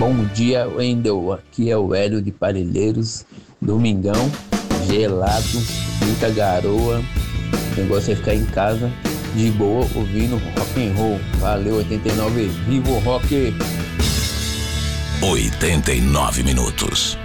Bom dia, Wendel. Aqui é o Hélio de Parelheiros. Domingão, gelado, muita garoa. O negócio é ficar em casa, de boa, ouvindo rock and roll. Valeu, 89, viva o rock! 89 minutos.